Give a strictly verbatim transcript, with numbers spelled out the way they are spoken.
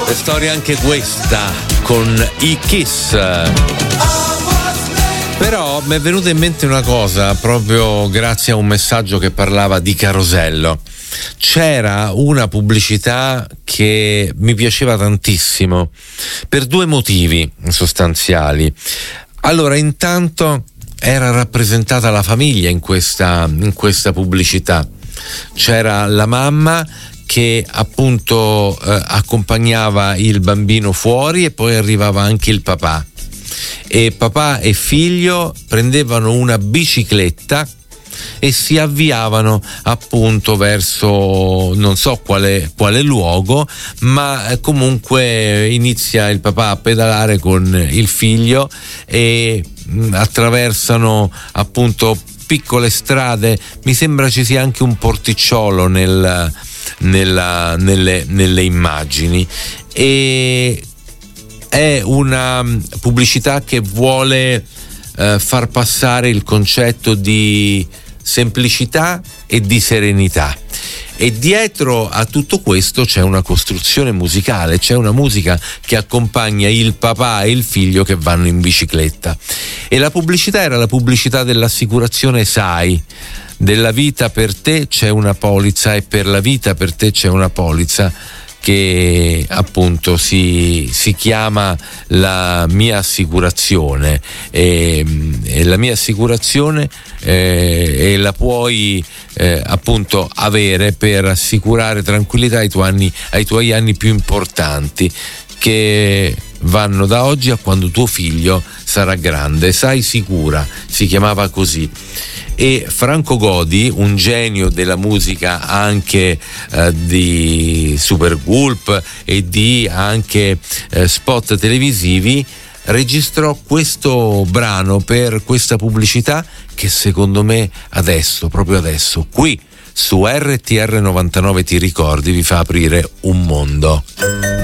E storia anche questa con i Kiss. Però mi è venuta in mente una cosa proprio grazie a un messaggio che parlava di Carosello. C'era una pubblicità che mi piaceva tantissimo per due motivi sostanziali. Allora, intanto era rappresentata la famiglia in questa, in questa pubblicità. C'era la mamma che appunto eh, accompagnava il bambino fuori e poi arrivava anche il papà. E papà e figlio prendevano una bicicletta e si avviavano appunto verso non so quale, quale luogo, ma comunque inizia il papà a pedalare con il figlio e attraversano appunto piccole strade. Mi sembra ci sia anche un porticciolo nel, nella, nelle, nelle immagini, e è una pubblicità che vuole eh, far passare il concetto di semplicità e di serenità. E dietro a tutto questo c'è una costruzione musicale, c'è una musica che accompagna il papà e il figlio che vanno in bicicletta. E la pubblicità era la pubblicità dell'assicurazione S A I. Della vita per te c'è una polizza e per la vita per te c'è una polizza, che appunto si, si chiama La mia assicurazione, e, e la mia assicurazione eh, e la puoi eh, appunto avere per assicurare tranquillità ai tuoi anni, ai tuoi anni più importanti, che vanno da oggi a quando tuo figlio sarà grande. Sai sicura, si chiamava così. E Franco Godi, un genio della musica anche eh, di Supergulp e di anche eh, spot televisivi, registrò questo brano per questa pubblicità che secondo me adesso, proprio adesso, qui su R T R novantanove Ti ricordi, vi fa aprire un mondo.